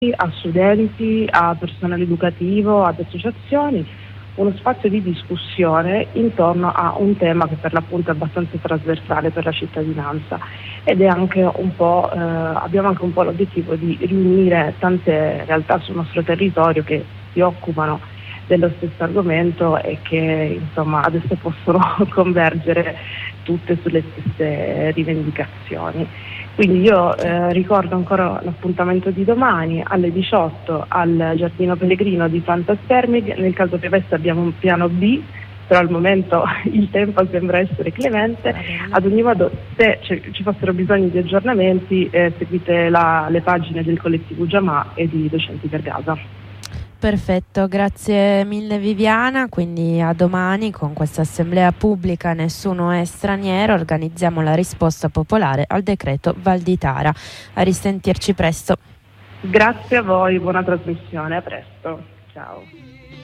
a studenti, a personale educativo, ad associazioni, uno spazio di discussione intorno a un tema che per l'appunto è abbastanza trasversale per la cittadinanza ed è anche un po', abbiamo anche un po' l'obiettivo di riunire tante realtà sul nostro territorio che si occupano dello stesso argomento e che insomma adesso possono convergere tutte sulle stesse rivendicazioni. Quindi io ricordo ancora l'appuntamento di domani alle 18 al Giardino Pellegrino di Fantaspermig. Nel caso che avesse abbiamo un piano B, però al momento il tempo sembra essere clemente. Ad ogni modo, se ci fossero bisogni di aggiornamenti, seguite le pagine del collettivo Giamà e di Docenti per Gaza. Perfetto, grazie mille Viviana, quindi a domani con questa assemblea pubblica Nessuno è straniero organizziamo la risposta popolare al decreto Valditara. A risentirci presto. Grazie a voi, buona trasmissione, a presto, ciao.